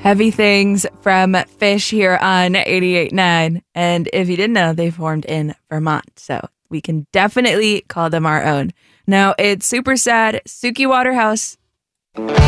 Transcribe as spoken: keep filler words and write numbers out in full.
Heavy Things from Fish here on eighty-eight point nine. And if you didn't know, they formed in Vermont. So we can definitely call them our own. Now it's super sad. Suki Waterhouse